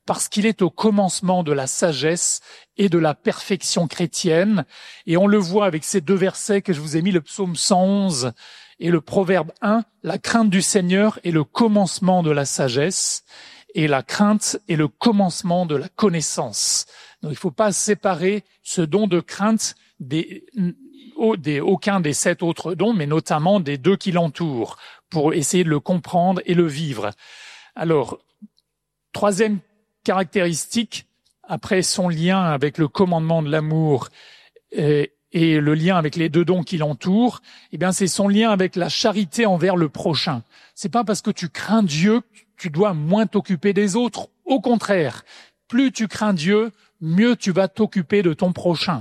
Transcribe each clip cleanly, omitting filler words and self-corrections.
parce qu'il est au commencement de la sagesse et de la perfection chrétienne. Et on le voit avec ces deux versets que je vous ai mis, le psaume 111 et le proverbe 1, la crainte du Seigneur est le commencement de la sagesse et la crainte est le commencement de la connaissance. Donc il ne faut pas séparer ce don de crainte aucun des 7 autres dons, mais notamment des 2 qui l'entourent, pour essayer de le comprendre et le vivre. Alors, troisième caractéristique, après son lien avec le commandement de l'amour et le lien avec les 2 dons qui l'entourent, eh bien, c'est son lien avec la charité envers le prochain. C'est pas parce que tu crains Dieu que tu dois moins t'occuper des autres. Au contraire, plus tu crains Dieu, mieux tu vas t'occuper de ton prochain.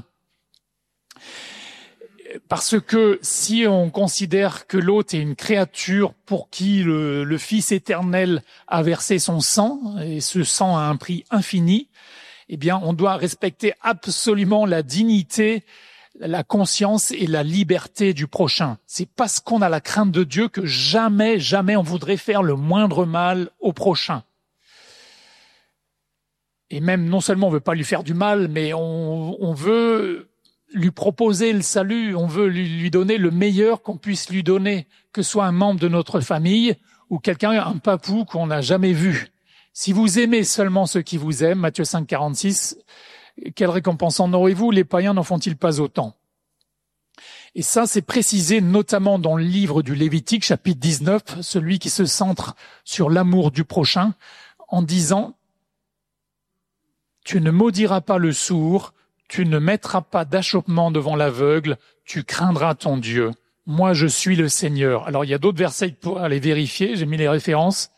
Parce que si on considère que l'autre est une créature pour qui le Fils éternel a versé son sang, et ce sang a un prix infini, eh bien, on doit respecter absolument la dignité, la conscience et la liberté du prochain. C'est parce qu'on a la crainte de Dieu que jamais, jamais on voudrait faire le moindre mal au prochain. Et même, non seulement on veut pas lui faire du mal, mais on veut lui proposer le salut, on veut lui donner le meilleur qu'on puisse lui donner, que ce soit un membre de notre famille ou quelqu'un, un papou qu'on n'a jamais vu. Si vous aimez seulement ceux qui vous aiment, Matthieu 5, 46, quelle récompense en aurez-vous? Les païens n'en font-ils pas autant? Et ça, c'est précisé notamment dans le livre du Lévitique, chapitre 19, celui qui se centre sur l'amour du prochain, en disant « Tu ne maudiras pas le sourd, tu ne mettras pas d'achoppement devant l'aveugle, tu craindras ton Dieu. Moi, je suis le Seigneur. » Alors, il y a d'autres versets pour aller vérifier, j'ai mis les références.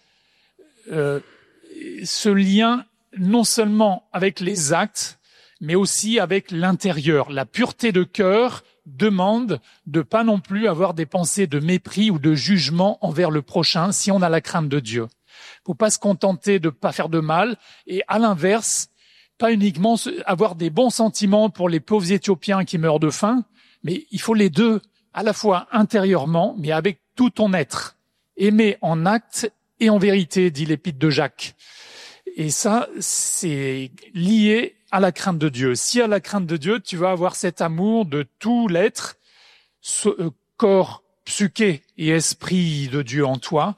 Ce lien, non seulement avec les actes, mais aussi avec l'intérieur. La pureté de cœur demande de pas non plus avoir des pensées de mépris ou de jugement envers le prochain si on a la crainte de Dieu. Faut pas se contenter de pas faire de mal et à l'inverse, pas uniquement avoir des bons sentiments pour les pauvres Éthiopiens qui meurent de faim, mais il faut les deux, à la fois intérieurement, mais avec tout ton être. Aimer en acte et en vérité, dit l'épître de Jacques. Et ça, c'est lié à la crainte de Dieu. Si à la crainte de Dieu, tu vas avoir cet amour de tout l'être, corps, psyché et esprit de Dieu en toi,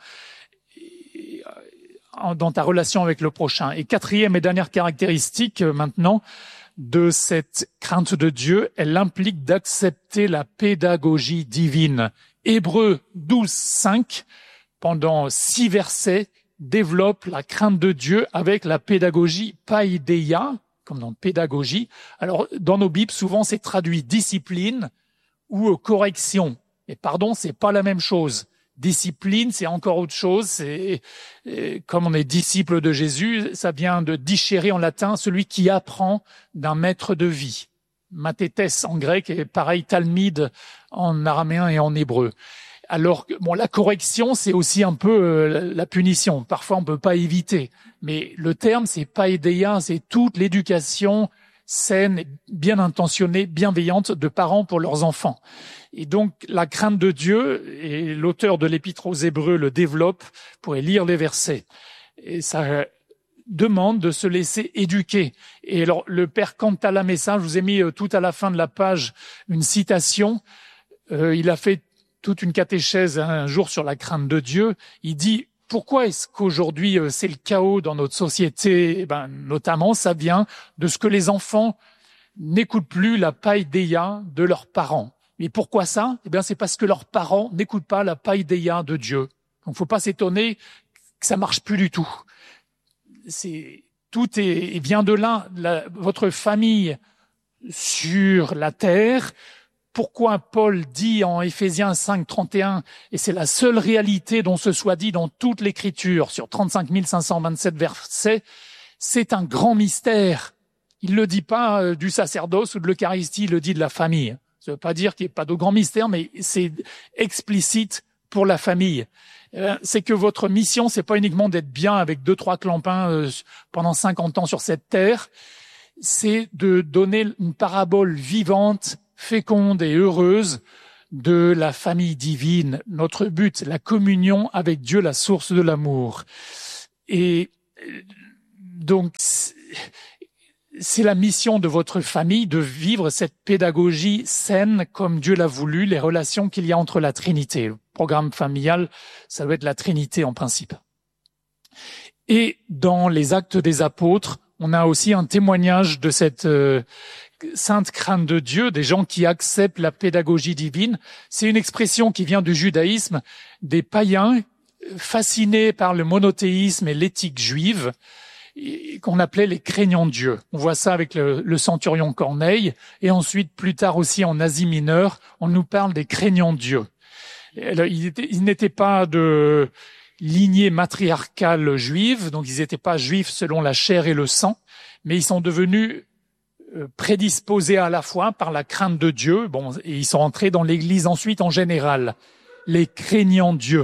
dans ta relation avec le prochain. Et quatrième et dernière caractéristique maintenant de cette crainte de Dieu, elle implique d'accepter la pédagogie divine. Hébreux 12, 5, pendant 6 versets, développe la crainte de Dieu avec la pédagogie paideia, comme dans pédagogie. Alors, dans nos Bibles, souvent, c'est traduit discipline ou correction. Et pardon, c'est pas la même chose. Discipline, c'est encore autre chose. C'est, comme on est disciple de Jésus, ça vient de discere en latin, celui qui apprend d'un maître de vie. Mathetes en grec et pareil talmide en araméen et en hébreu. Alors, bon, la correction, c'est aussi un peu la punition. Parfois, on peut pas éviter. Mais le terme, c'est paideia, c'est toute l'éducation saine, bien intentionnée, bienveillante de parents pour leurs enfants. Et donc, la crainte de Dieu, et l'auteur de l'Épître aux Hébreux le développe, vous pourrez lire les versets. Et ça demande de se laisser éduquer. Et alors, le père Cantalamessa, je vous ai mis tout à la fin de la page une citation. Il a fait toute une catéchèse un jour sur la crainte de Dieu. Il dit, pourquoi est-ce qu'aujourd'hui c'est le chaos dans notre société? Notamment, ça vient de ce que les enfants n'écoutent plus la paideia de leurs parents. Mais pourquoi ça? C'est parce que leurs parents n'écoutent pas la paideia de Dieu. Donc, faut pas s'étonner que ça marche plus du tout. Tout vient de là. Votre famille sur la terre. Pourquoi Paul dit en Éphésiens 5, 31, et c'est la seule réalité dont ce soit dit dans toute l'Écriture, sur 35 527 versets, c'est un grand mystère. Il le dit pas du sacerdoce ou de l'Eucharistie, il le dit de la famille. Ça veut pas dire qu'il n'y ait pas de grand mystère, mais c'est explicite pour la famille. C'est que votre mission, c'est pas uniquement d'être bien avec 2-3 clampins pendant 50 ans sur cette terre, c'est de donner une parabole vivante, féconde et heureuse de la famille divine. Notre but, la communion avec Dieu, la source de l'amour. Et Donc, c'est la mission de votre famille de vivre cette pédagogie saine comme Dieu l'a voulu, les relations qu'il y a entre la Trinité. Le programme familial, ça doit être la Trinité en principe. Et dans les Actes des Apôtres, on a aussi un témoignage de cette sainte crainte de Dieu, des gens qui acceptent la pédagogie divine. C'est une expression qui vient du judaïsme, des païens fascinés par le monothéisme et l'éthique juive, qu'on appelait les craignants de Dieu. On voit ça avec le centurion Corneille, et ensuite, plus tard aussi en Asie mineure, on nous parle des craignants de Dieu. Ils n'étaient pas de lignée matriarcale juive, donc ils n'étaient pas juifs selon la chair et le sang, mais ils sont devenus prédisposés à la fois par la crainte de Dieu, et ils sont entrés dans l'Église ensuite en général, les craignants de Dieu.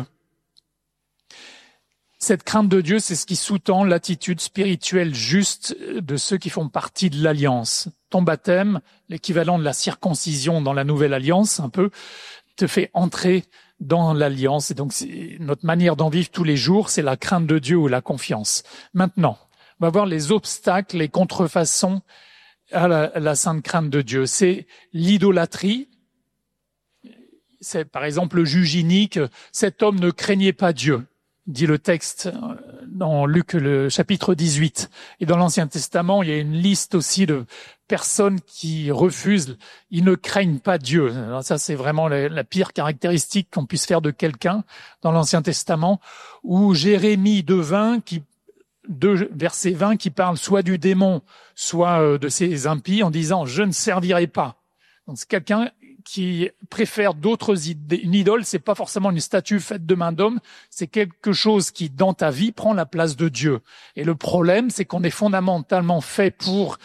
Cette crainte de Dieu, c'est ce qui sous-tend l'attitude spirituelle juste de ceux qui font partie de l'Alliance. Ton baptême, l'équivalent de la circoncision dans la Nouvelle Alliance, un peu, te fait entrer dans l'Alliance. Et donc, notre manière d'en vivre tous les jours, c'est la crainte de Dieu ou la confiance. Maintenant, on va voir les obstacles, les contrefaçons à la sainte crainte de Dieu. C'est l'idolâtrie. C'est, par exemple, le juge inique, cet homme ne craignait pas Dieu, dit le texte dans Luc, le chapitre 18. Et dans l'Ancien Testament, il y a une liste aussi de personnes qui refusent, ils ne craignent pas Dieu. Alors ça, c'est vraiment la pire caractéristique qu'on puisse faire de quelqu'un dans l'Ancien Testament, ou Jérémie 2, verset 20, qui parle soit du démon, soit de ses impies, en disant « je ne servirai pas ». Donc c'est quelqu'un qui préfère d'autres idées. Une idole, c'est pas forcément une statue faite de main d'homme, c'est quelque chose qui, dans ta vie, prend la place de Dieu. Et le problème, c'est qu'on est fondamentalement fait pour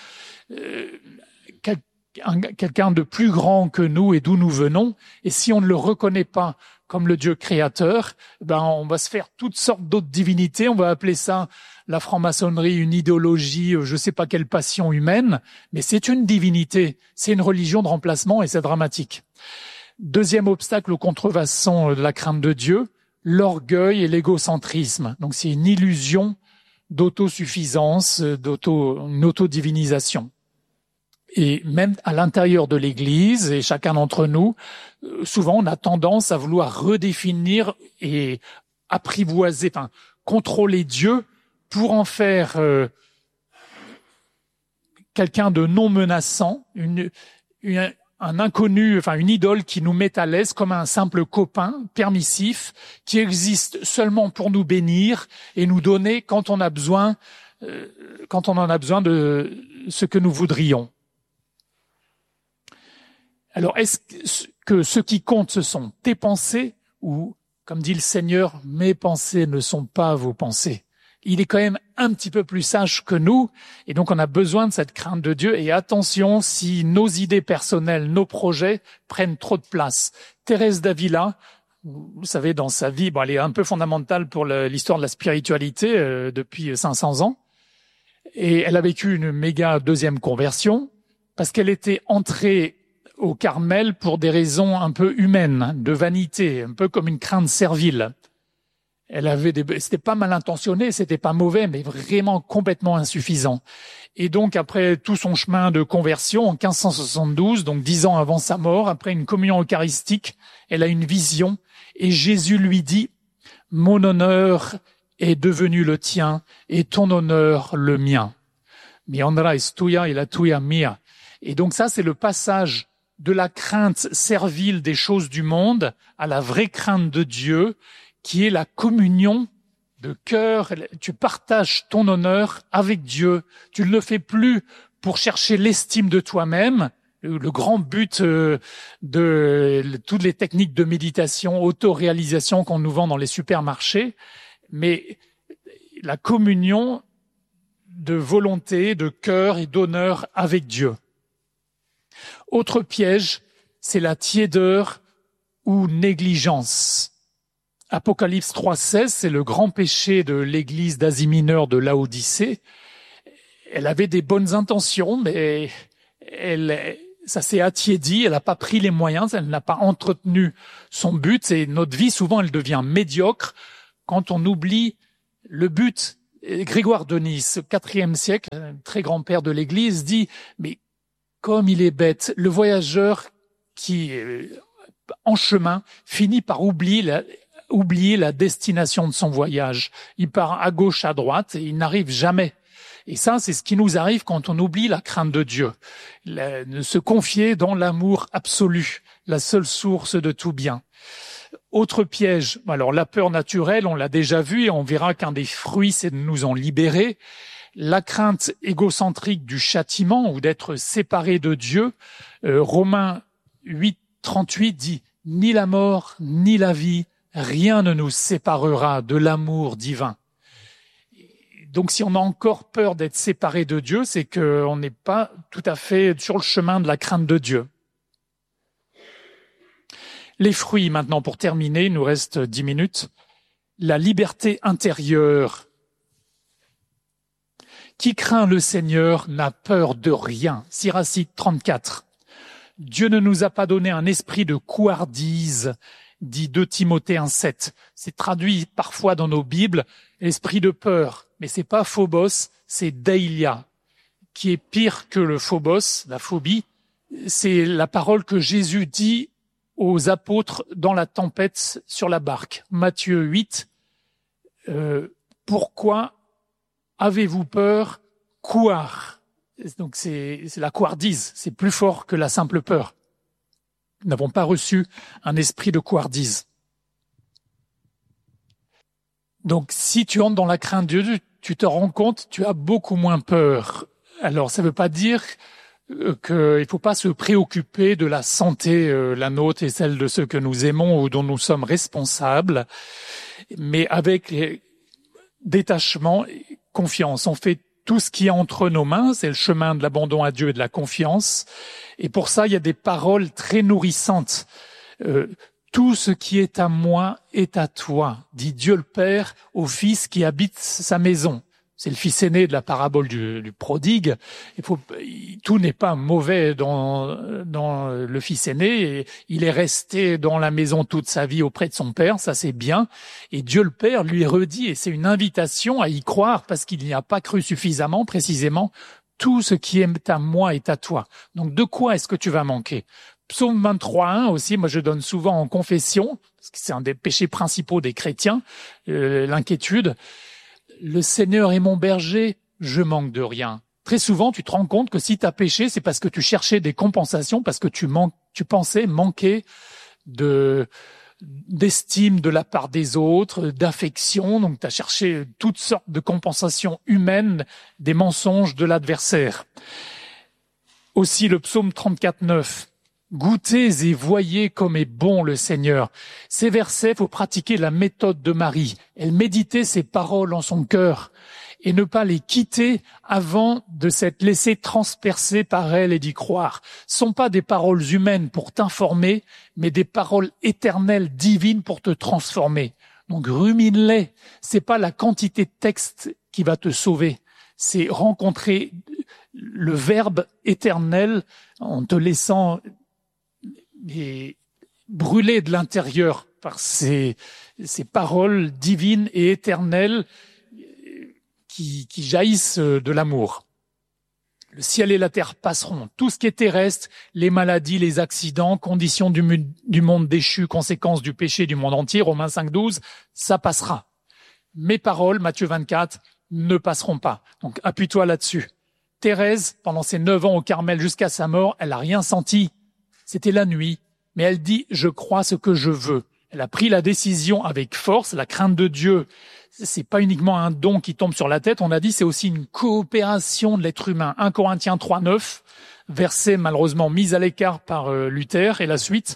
quelqu'un de plus grand que nous et d'où nous venons. Et si on ne le reconnaît pas comme le Dieu créateur, on va se faire toutes sortes d'autres divinités. On va appeler ça la franc-maçonnerie, une idéologie, je sais pas quelle passion humaine, mais c'est une divinité, c'est une religion de remplacement et c'est dramatique. Deuxième obstacle aux contrefaçons de la crainte de Dieu, l'orgueil et l'égocentrisme. Donc c'est une illusion d'autosuffisance, une autodivinisation. Et même à l'intérieur de l'Église, et chacun d'entre nous, souvent on a tendance à vouloir redéfinir et apprivoiser, contrôler Dieu pour en faire quelqu'un de non menaçant, un inconnu, une idole qui nous met à l'aise comme un simple copain permissif qui existe seulement pour nous bénir et nous donner quand on en a besoin de ce que nous voudrions. Alors, est-ce que ce qui compte, ce sont tes pensées ou, comme dit le Seigneur, mes pensées ne sont pas vos pensées? Il est quand même un petit peu plus sage que nous, et donc on a besoin de cette crainte de Dieu. Et attention, si nos idées personnelles, nos projets prennent trop de place. Thérèse d'Avila, vous savez, dans sa vie, elle est un peu fondamentale pour l'histoire de la spiritualité depuis 500 ans, et elle a vécu une méga deuxième conversion parce qu'elle était entrée au Carmel pour des raisons un peu humaines, de vanité, un peu comme une crainte servile. C'était pas mal intentionné, c'était pas mauvais, mais vraiment complètement insuffisant. Et donc, après tout son chemin de conversion, en 1572, donc 10 ans avant sa mort, après une communion eucharistique, elle a une vision, et Jésus lui dit, « Mon honneur est devenu le tien, et ton honneur le mien. Mi honra es tuya et la tuya mia. » Et donc ça, c'est le passage de la crainte servile des choses du monde à la vraie crainte de Dieu, qui est la communion de cœur. Tu partages ton honneur avec Dieu. Tu ne le fais plus pour chercher l'estime de toi-même. Le grand but de toutes les techniques de méditation, autoréalisation qu'on nous vend dans les supermarchés, mais la communion de volonté, de cœur et d'honneur avec Dieu. Autre piège, c'est la tiédeur ou négligence. Apocalypse 3,16, c'est le grand péché de l'église d'Asie mineure de Laodicée. Elle avait des bonnes intentions, mais ça s'est attiédi, elle n'a pas pris les moyens, elle n'a pas entretenu son but. Et notre vie, souvent, elle devient médiocre quand on oublie le but Grégoire de Nice, au IVe siècle, très grand père de l'Église, dit « Mais comme il est bête, le voyageur qui, en chemin, finit par oublier la destination de son voyage. Il part à gauche, à droite, et il n'arrive jamais. » Et ça, c'est ce qui nous arrive quand on oublie la crainte de Dieu. Se confier dans l'amour absolu, la seule source de tout bien. Autre piège, alors la peur naturelle, on l'a déjà vu, et on verra qu'un des fruits, c'est de nous en libérer. La crainte égocentrique du châtiment ou d'être séparé de Dieu. Romains 8, 38 dit « Ni la mort, ni la vie, rien ne nous séparera de l'amour divin. » Donc si on a encore peur d'être séparé de Dieu, c'est qu'on n'est pas tout à fait sur le chemin de la crainte de Dieu. Les fruits maintenant, pour terminer, il nous reste 10 minutes. La liberté intérieure. Qui craint le Seigneur n'a peur de rien. Siracide 34. Dieu ne nous a pas donné un esprit de couardise, dit 2 Timothée 1,7. C'est traduit parfois dans nos Bibles, esprit de peur. Mais c'est pas phobos, c'est deilia, qui est pire que le phobos, la phobie. C'est la parole que Jésus dit aux apôtres dans la tempête sur la barque. Matthieu 8. Pourquoi avez-vous peur, couard? Donc c'est la couardise, c'est plus fort que la simple peur. Nous n'avons pas reçu un esprit de couardise. Donc si tu entres dans la crainte de Dieu, tu te rends compte, tu as beaucoup moins peur. Alors ça ne veut pas dire qu'il ne faut pas se préoccuper de la santé, la nôtre et celle de ceux que nous aimons ou dont nous sommes responsables, mais avec détachement et confiance. On fait tout ce qui est entre nos mains, c'est le chemin de l'abandon à Dieu et de la confiance. Et pour ça, il y a des paroles très nourrissantes. Tout ce qui est à moi est à toi, dit Dieu le Père au Fils qui habite sa maison. C'est le fils aîné de la parabole du prodigue. Tout n'est pas mauvais dans le fils aîné. Et il est resté dans la maison toute sa vie auprès de son père, ça c'est bien. Et Dieu le Père lui redit, et c'est une invitation à y croire parce qu'il n'y a pas cru suffisamment, précisément, tout ce qui est à moi est à toi. Donc de quoi est-ce que tu vas manquer? Psaume 23.1 aussi, moi je donne souvent en confession, parce que c'est un des péchés principaux des chrétiens, l'inquiétude. Le Seigneur est mon berger, je manque de rien. Très souvent, tu te rends compte que si tu as péché, c'est parce que tu cherchais des compensations, parce que tu pensais manquer d'estime de la part des autres, d'affection. Donc, tu as cherché toutes sortes de compensations humaines, des mensonges de l'adversaire. Aussi, le psaume 34.9. Goûtez et voyez comme est bon le Seigneur. Ces versets, faut pratiquer la méthode de Marie. Elle méditait ses paroles en son cœur et ne pas les quitter avant de s'être laissé transpercer par elle et d'y croire. Ce sont pas des paroles humaines pour t'informer, mais des paroles éternelles, divines pour te transformer. Donc rumine-les. C'est pas la quantité de texte qui va te sauver. C'est rencontrer le Verbe éternel en te laissant et brûlé de l'intérieur par ces paroles divines et éternelles qui jaillissent de l'amour. Le ciel et la terre passeront. Tout ce qui est terrestre, les maladies, les accidents, conditions du monde déchu, conséquences du péché du monde entier, Romains 5.12, ça passera. Mes paroles, Matthieu 24, ne passeront pas. Donc appuie-toi là-dessus. Thérèse, pendant ses 9 ans au Carmel jusqu'à sa mort, elle n'a rien senti. C'était la nuit, mais elle dit « je crois ce que je veux ». Elle a pris la décision avec force. La crainte de Dieu, c'est pas uniquement un don qui tombe sur la tête. On a dit c'est aussi une coopération de l'être humain. 1 Corinthiens 3.9, verset malheureusement mis à l'écart par Luther, et la suite.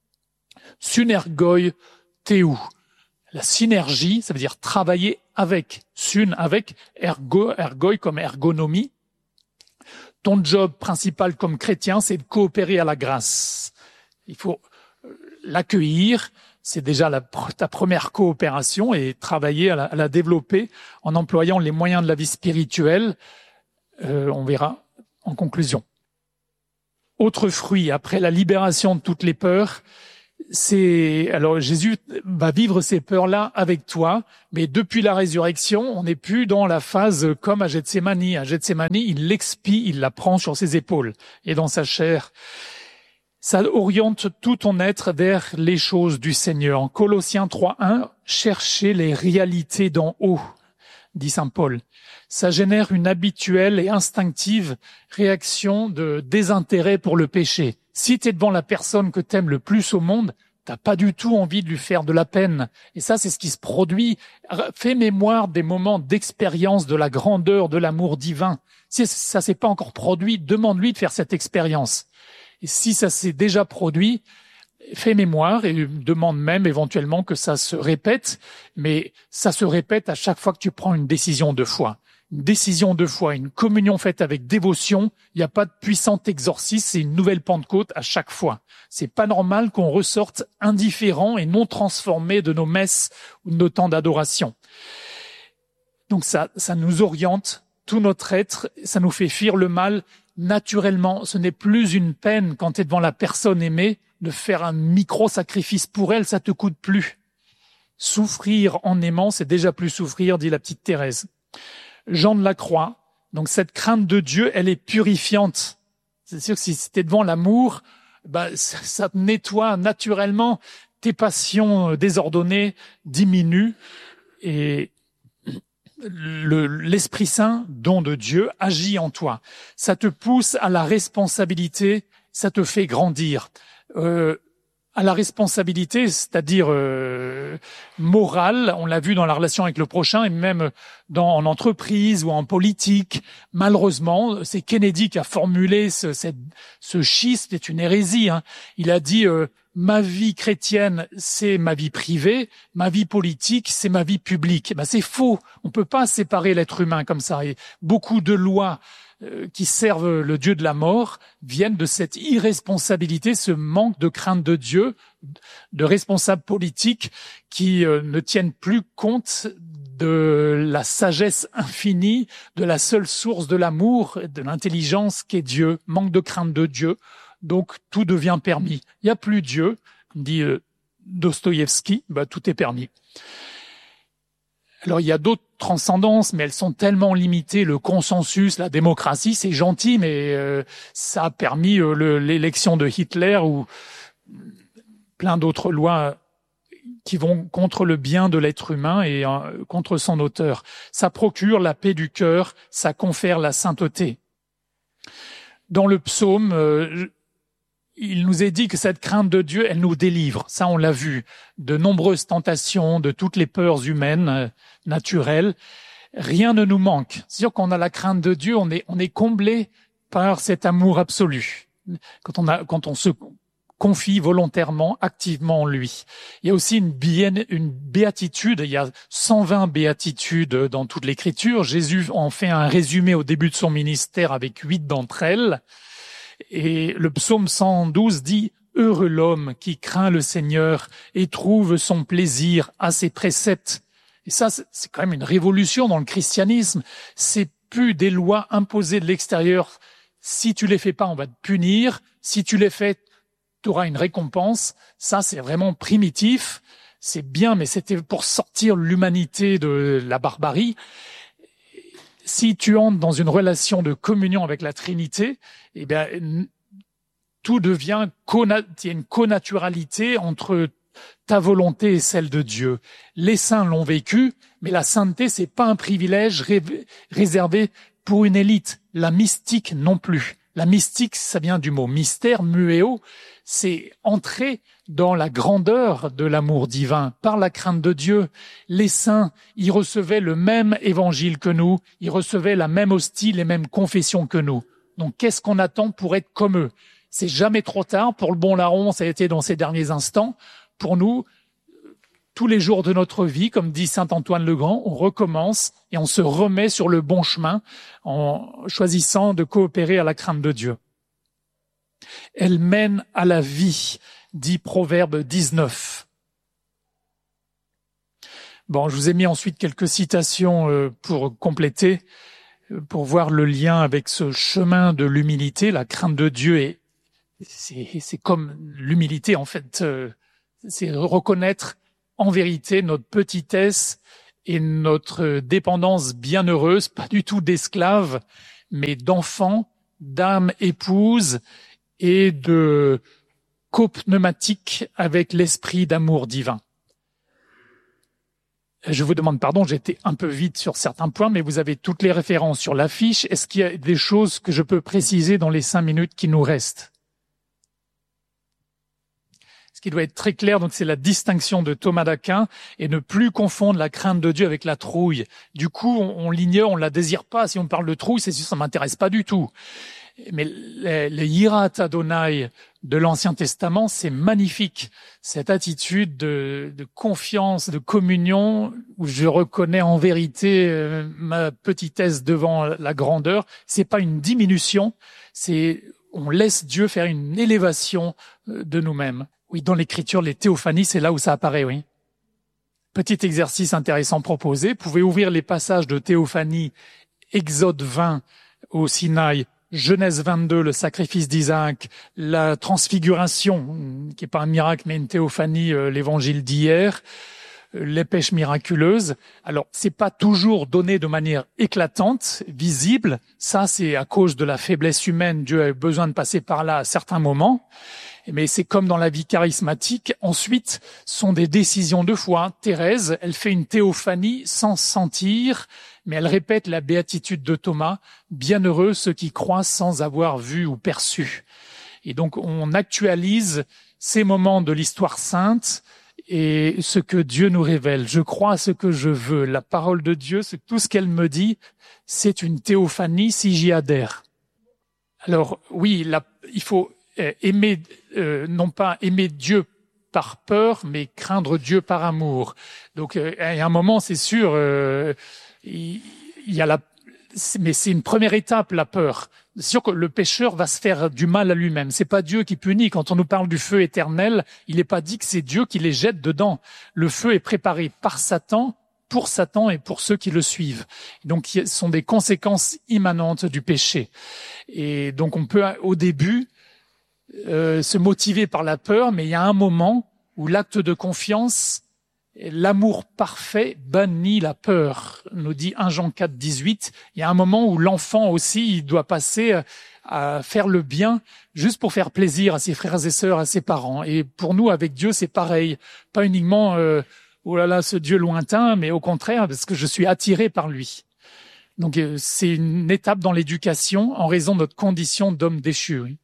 Synergoi théou. La synergie, ça veut dire travailler avec. Syn avec, ergoi comme ergonomie. Ton job principal comme chrétien, c'est de coopérer à la grâce. Il faut l'accueillir, c'est déjà ta première coopération, et travailler à la développer en employant les moyens de la vie spirituelle. On verra en conclusion. Autre fruit, après la libération de toutes les peurs, Alors Jésus va vivre ces peurs-là avec toi, mais depuis la résurrection, on n'est plus dans la phase comme à Gethsémani. À Gethsémani, il l'expie, il la prend sur ses épaules et dans sa chair. Ça oriente tout ton être vers les choses du Seigneur. En Colossiens 3:1, cherchez les réalités d'en haut, dit saint Paul. Ça génère une habituelle et instinctive réaction de désintérêt pour le péché. Si tu es devant la personne que t'aimes le plus au monde, t'as pas du tout envie de lui faire de la peine. Et ça, c'est ce qui se produit. Fais mémoire des moments d'expérience de la grandeur de l'amour divin. Si ça s'est pas encore produit, demande-lui de faire cette expérience. Et si ça s'est déjà produit, fais mémoire et demande même éventuellement que ça se répète, mais ça se répète à chaque fois que tu prends une décision de foi. Une décision de foi, une communion faite avec dévotion, il n'y a pas de puissant exorcisme, c'est une nouvelle Pentecôte à chaque fois. C'est pas normal qu'on ressorte indifférent et non transformé de nos messes ou de nos temps d'adoration. Donc ça nous oriente, tout notre être, ça nous fait fuir le mal naturellement. Ce n'est plus une peine quand tu es devant la personne aimée de faire un micro-sacrifice pour elle, ça te coûte plus. Souffrir en aimant, c'est déjà plus souffrir, dit la petite Thérèse. Jean de la Croix, donc cette crainte de Dieu, elle est purifiante. C'est sûr que si tu es devant l'amour, ça te nettoie naturellement, tes passions désordonnées diminuent et l'Esprit Saint, don de Dieu, agit en toi. Ça te pousse à la responsabilité, ça te fait grandir. À la responsabilité, c'est-à-dire morale, on l'a vu dans la relation avec le prochain et même en entreprise ou en politique. Malheureusement, c'est Kennedy qui a formulé ce schisme, c'est une hérésie. Hein. Il a dit ma vie chrétienne, c'est ma vie privée, ma vie politique, c'est ma vie publique. C'est faux. On peut pas séparer l'être humain comme ça. Et beaucoup de lois qui servent le Dieu de la mort viennent de cette irresponsabilité, ce manque de crainte de Dieu, de responsables politiques qui ne tiennent plus compte de la sagesse infinie, de la seule source de l'amour, de l'intelligence qu'est Dieu, manque de crainte de Dieu, donc tout devient permis. Il n'y a plus Dieu, dit Dostoïevski, tout est permis. Alors, il y a d'autres transcendances, mais elles sont tellement limitées. Le consensus, la démocratie, c'est gentil, mais ça a permis l'élection de Hitler ou plein d'autres lois qui vont contre le bien de l'être humain et contre son auteur. Ça procure la paix du cœur, ça confère la sainteté. Dans le psaume, il nous est dit que cette crainte de Dieu, elle nous délivre. Ça, on l'a vu. De nombreuses tentations, de toutes les peurs humaines, naturelles. Rien ne nous manque. C'est sûr qu'on a la crainte de Dieu, on est comblé par cet amour absolu. Quand on se confie volontairement, activement en lui. Il y a aussi une béatitude. Il y a 120 béatitudes dans toute l'Écriture. Jésus en fait un résumé au début de son ministère avec 8 d'entre elles. Et le psaume 112 dit « Heureux l'homme qui craint le Seigneur et trouve son plaisir à ses préceptes ». Et ça, c'est quand même une révolution dans le christianisme. C'est plus des lois imposées de l'extérieur. Si tu les fais pas, on va te punir. Si tu les fais, tu auras une récompense. Ça, c'est vraiment primitif. C'est bien, mais c'était pour sortir l'humanité de la barbarie. Si tu entres dans une relation de communion avec la Trinité, eh bien, tout devient, il y a une connaturalité entre ta volonté et celle de Dieu. Les saints l'ont vécu, mais la sainteté, c'est pas un privilège réservé pour une élite. La mystique non plus. La mystique, ça vient du mot mystère, muéo, c'est entrer dans la grandeur de l'amour divin par la crainte de Dieu. Les saints, ils recevaient le même évangile que nous, ils recevaient la même hostie, les mêmes confessions que nous. Donc qu'est-ce qu'on attend pour être comme eux? C'est jamais trop tard. Pour le bon larron, ça a été dans ces derniers instants. Pour nous, tous les jours de notre vie, comme dit saint Antoine le Grand, on recommence et on se remet sur le bon chemin en choisissant de coopérer à la crainte de Dieu. Elle mène à la vie, dit Proverbe 19. Bon, je vous ai mis ensuite quelques citations pour compléter, pour voir le lien avec ce chemin de l'humilité. La crainte de Dieu c'est comme l'humilité, en fait. C'est reconnaître en vérité notre petitesse et notre dépendance bienheureuse, pas du tout d'esclaves, mais d'enfants, d'âme épouse et de copneumatique avec l'esprit d'amour divin. Je vous demande pardon, j'ai été un peu vite sur certains points, mais vous avez toutes les références sur l'affiche. Est-ce qu'il y a des choses que je peux préciser dans les 5 minutes qui nous restent? Ce qui doit être très clair, donc, c'est la distinction de Thomas d'Aquin et ne plus confondre la crainte de Dieu avec la trouille. Du coup, on l'ignore, on la désire pas. Si on parle de trouille, c'est sûr, ça m'intéresse pas du tout. Mais les Yirat Adonai de l'Ancien Testament, c'est magnifique. Cette attitude de confiance, de communion, où je reconnais en vérité ma petitesse devant la grandeur. C'est pas une diminution, on laisse Dieu faire une élévation de nous-mêmes. Oui, dans l'Écriture, les théophanies, c'est là où ça apparaît, oui. Petit exercice intéressant proposé. Vous pouvez ouvrir les passages de théophanie, Exode 20 au Sinaï, Genèse 22, le sacrifice d'Isaac, la transfiguration, qui est pas un miracle, mais une théophanie, l'évangile d'hier, les pêches miraculeuses. Alors, c'est pas toujours donné de manière éclatante, visible. Ça, c'est à cause de la faiblesse humaine. Dieu a besoin de passer par là à certains moments. Mais c'est comme dans la vie charismatique. Ensuite, sont des décisions de foi. Thérèse, elle fait une théophanie sans sentir, mais elle répète la béatitude de Thomas, « Bienheureux ceux qui croient sans avoir vu ou perçu ». Et donc, on actualise ces moments de l'histoire sainte et ce que Dieu nous révèle. Je crois à ce que je veux. La parole de Dieu, tout ce qu'elle me dit, c'est une théophanie si j'y adhère. Alors, oui, il faut aimer, non pas aimer Dieu par peur, mais craindre Dieu par amour. Donc, à un moment, c'est sûr, il y a mais c'est une première étape, la peur. C'est sûr que le pécheur va se faire du mal à lui-même. C'est pas Dieu qui punit. Quand on nous parle du feu éternel, il n'est pas dit que c'est Dieu qui les jette dedans. Le feu est préparé par Satan, pour Satan et pour ceux qui le suivent. Donc, ce sont des conséquences immanentes du péché. Et donc, on peut, au début, se motiver par la peur, mais il y a un moment où l'acte de confiance, l'amour parfait bannit la peur, nous dit 1 Jean 4, 18. Il y a un moment où l'enfant aussi, il doit passer à faire le bien juste pour faire plaisir à ses frères et sœurs, à ses parents. Et pour nous, avec Dieu, c'est pareil. Pas uniquement, oh là là, ce Dieu lointain, mais au contraire, parce que je suis attiré par lui. Donc, c'est une étape dans l'éducation en raison de notre condition d'homme déchu. Oui.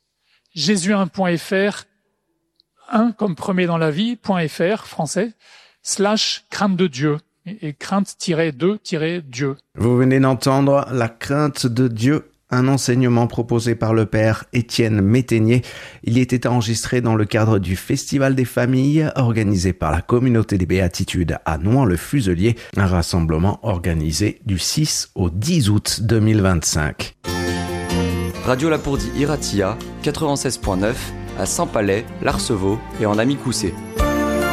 Jésus1.fr, 1 comme premier dans la vie.fr, français, / crainte de Dieu, et crainte-2-Dieu. Vous venez d'entendre La crainte de Dieu, un enseignement proposé par le père Étienne Métainier. Il était enregistré dans le cadre du Festival des familles organisé par la communauté des Béatitudes à Nouan-le-Fuselier, un rassemblement organisé du 6 au 10 août 2025. Radio Lapourdie Iratia, 96.9, à Saint-Palais, l'Arceveau et en Amicoussé.